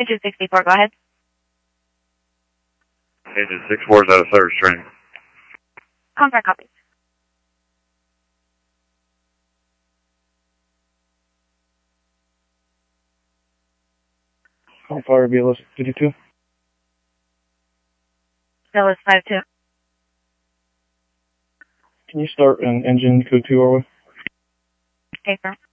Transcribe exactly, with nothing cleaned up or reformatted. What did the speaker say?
Engine sixty-four, go ahead. Engine sixty-four is out of service training. Confirm copy. How far B L S fifty-two? B L S fifty-two. Can you start an engine code two R way? Okay, sir.